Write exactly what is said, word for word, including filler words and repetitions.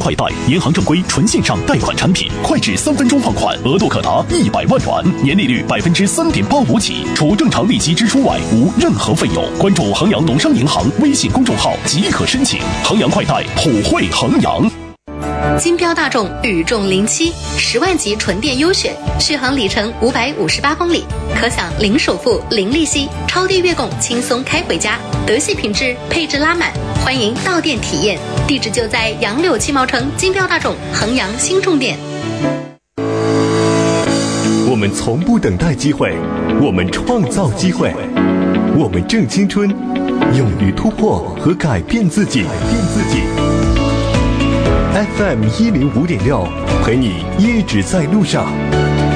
快贷，银行正规纯线上贷款产品，快至三分钟放款，额度可达一百万元，年利率百分之三点八五起，除正常利息支出外，无任何费用。关注衡阳农商银行微信公众号即可申请。衡阳快贷，普惠衡阳。 金标大众宇众零七十万级纯电优选，续航里程五百五十八公里，可享零首付、零利息，超低月供，轻松开回家。德系品质，配置拉满，欢迎到店体验。地址就在杨柳七毛城金标大众衡阳新重点。 我们从不等待机会，我们创造机会，我们正青春，勇于突破和改变自己。改变自己。F M 一零五点六，陪你一直在路上。